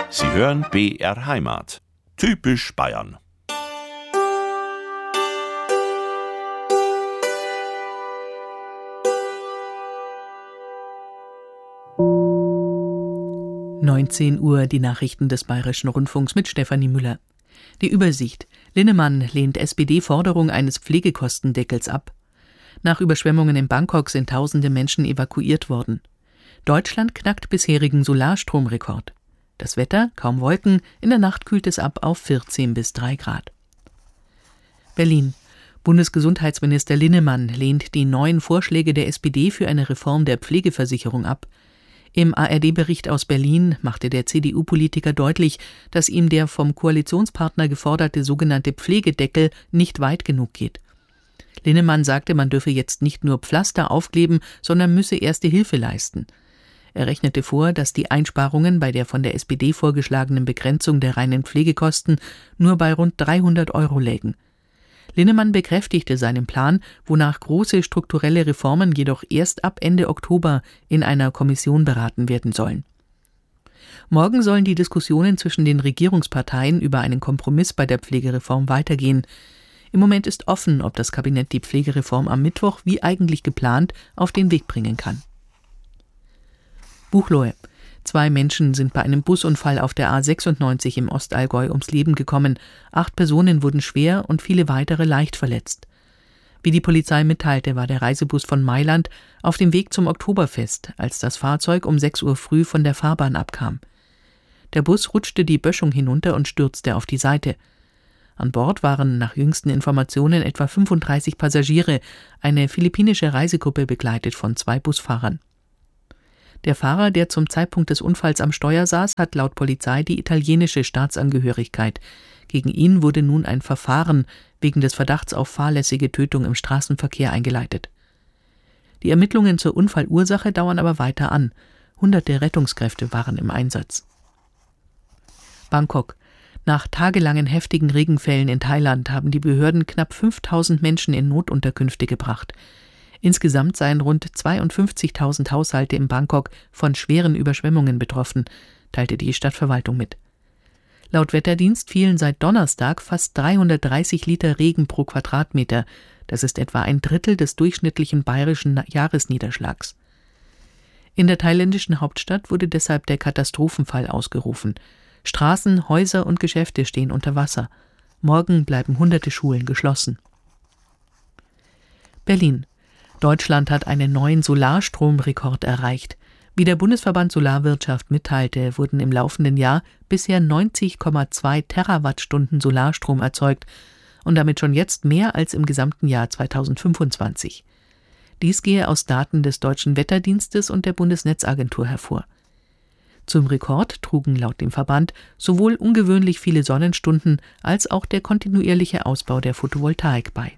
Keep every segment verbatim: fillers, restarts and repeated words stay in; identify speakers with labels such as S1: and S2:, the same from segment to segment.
S1: Sie hören B R Heimat. Typisch Bayern.
S2: neunzehn Uhr, die Nachrichten des Bayerischen Rundfunks mit Stefanie Müller. Die Übersicht. Linnemann lehnt S P D-Forderung eines Pflegekostendeckels ab. Nach Überschwemmungen in Bangkok sind tausende Menschen evakuiert worden. Deutschland knackt bisherigen Solarstromrekord. Das Wetter, kaum Wolken, in der Nacht kühlt es ab auf vierzehn bis drei Grad. Berlin. Bundesgesundheitsminister Linnemann lehnt die neuen Vorschläge der S P D für eine Reform der Pflegeversicherung ab. Im A R D-Bericht aus Berlin machte der C D U-Politiker deutlich, dass ihm der vom Koalitionspartner geforderte sogenannte Pflegedeckel nicht weit genug geht. Linnemann sagte, man dürfe jetzt nicht nur Pflaster aufkleben, sondern müsse erste Hilfe leisten. Er rechnete vor, dass die Einsparungen bei der von der S P D vorgeschlagenen Begrenzung der reinen Pflegekosten nur bei rund dreihundert Euro lägen. Linnemann bekräftigte seinen Plan, wonach große strukturelle Reformen jedoch erst ab Ende Oktober in einer Kommission beraten werden sollen. Morgen sollen die Diskussionen zwischen den Regierungsparteien über einen Kompromiss bei der Pflegereform weitergehen. Im Moment ist offen, ob das Kabinett die Pflegereform am Mittwoch, wie eigentlich geplant, auf den Weg bringen kann. Buchloe. Zwei Menschen sind bei einem Busunfall auf der A sechsundneunzig im Ostallgäu ums Leben gekommen. Acht Personen wurden schwer und viele weitere leicht verletzt. Wie die Polizei mitteilte, war der Reisebus von Mailand auf dem Weg zum Oktoberfest, als das Fahrzeug um sechs Uhr früh von der Fahrbahn abkam. Der Bus rutschte die Böschung hinunter und stürzte auf die Seite. An Bord waren nach jüngsten Informationen etwa fünfunddreißig Passagiere, eine philippinische Reisegruppe begleitet von zwei Busfahrern. Der Fahrer, der zum Zeitpunkt des Unfalls am Steuer saß, hat laut Polizei die italienische Staatsangehörigkeit. Gegen ihn wurde nun ein Verfahren wegen des Verdachts auf fahrlässige Tötung im Straßenverkehr eingeleitet. Die Ermittlungen zur Unfallursache dauern aber weiter an. Hunderte Rettungskräfte waren im Einsatz. Bangkok. Nach tagelangen heftigen Regenfällen in Thailand haben die Behörden knapp fünftausend Menschen in Notunterkünfte gebracht. Insgesamt seien rund zweiundfünfzigtausend Haushalte in Bangkok von schweren Überschwemmungen betroffen, teilte die Stadtverwaltung mit. Laut Wetterdienst fielen seit Donnerstag fast dreihundertdreißig Liter Regen pro Quadratmeter. Das ist etwa ein Drittel des durchschnittlichen bayerischen Jahresniederschlags. In der thailändischen Hauptstadt wurde deshalb der Katastrophenfall ausgerufen. Straßen, Häuser und Geschäfte stehen unter Wasser. Morgen bleiben hunderte Schulen geschlossen. Berlin. Deutschland hat einen neuen Solarstromrekord erreicht. Wie der Bundesverband Solarwirtschaft mitteilte, wurden im laufenden Jahr bisher neunzig Komma zwei Terawattstunden Solarstrom erzeugt und damit schon jetzt mehr als im gesamten Jahr zweitausendfünfundzwanzig. Dies gehe aus Daten des Deutschen Wetterdienstes und der Bundesnetzagentur hervor. Zum Rekord trugen laut dem Verband sowohl ungewöhnlich viele Sonnenstunden als auch der kontinuierliche Ausbau der Photovoltaik bei.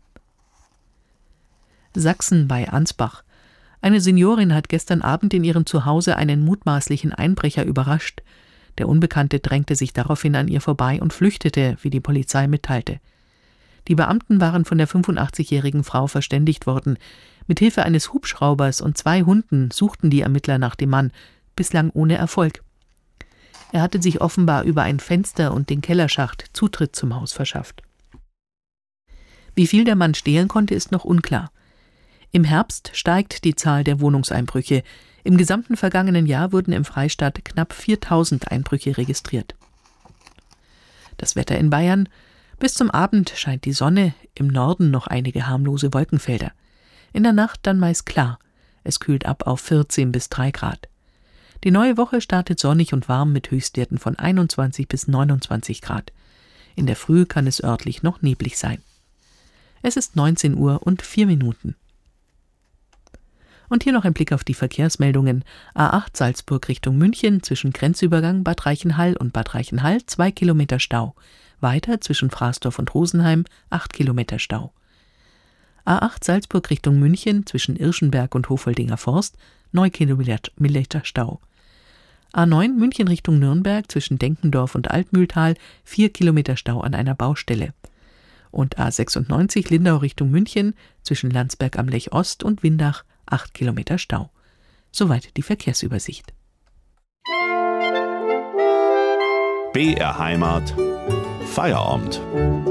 S2: Sachsen bei Ansbach. Eine Seniorin hat gestern Abend in ihrem Zuhause einen mutmaßlichen Einbrecher überrascht. Der Unbekannte drängte sich daraufhin an ihr vorbei und flüchtete, wie die Polizei mitteilte. Die Beamten waren von der fünfundachtzigjährigen Frau verständigt worden. Mit Hilfe eines Hubschraubers und zwei Hunden suchten die Ermittler nach dem Mann, bislang ohne Erfolg. Er hatte sich offenbar über ein Fenster und den Kellerschacht Zutritt zum Haus verschafft. Wie viel der Mann stehlen konnte, ist noch unklar. Im Herbst steigt die Zahl der Wohnungseinbrüche. Im gesamten vergangenen Jahr wurden im Freistaat knapp viertausend Einbrüche registriert. Das Wetter in Bayern. Bis zum Abend scheint die Sonne, im Norden noch einige harmlose Wolkenfelder. In der Nacht dann meist klar. Es kühlt ab auf vierzehn bis drei Grad. Die neue Woche startet sonnig und warm mit Höchstwerten von einundzwanzig bis neunundzwanzig Grad. In der Früh kann es örtlich noch neblig sein. Es ist neunzehn Uhr und vier Minuten. Und hier noch ein Blick auf die Verkehrsmeldungen. A acht Salzburg Richtung München, zwischen Grenzübergang Bad Reichenhall und Bad Reichenhall zwei Kilometer Stau. Weiter zwischen Fraßdorf und Rosenheim acht Kilometer Stau. A acht Salzburg Richtung München, zwischen Irschenberg und Hofoldinger Forst neun Kilometer Stau. A neun München Richtung Nürnberg, zwischen Denkendorf und Altmühltal vier Kilometer Stau an einer Baustelle. Und A sechsundneunzig Lindau Richtung München, zwischen Landsberg am Lech Ost und Windach acht Kilometer Stau. Soweit die Verkehrsübersicht.
S1: B R Heimat. Feierabend.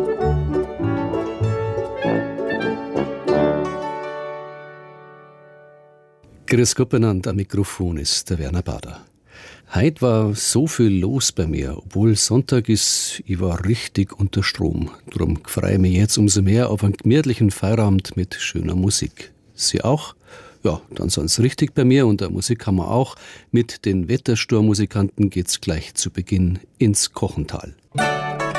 S3: Grüß Gott benannt, am Mikrofon ist der Werner Bader. Heute war so viel los bei mir, obwohl Sonntag ist, ich war richtig unter Strom. Darum freue ich mich jetzt umso mehr auf einen gemütlichen Feierabend mit schöner Musik. Sie auch? Ja, dann sind Sie richtig bei mir und der Musik haben wir auch. Mit den Wettersturmmusikanten geht's gleich zu Beginn ins Kochental.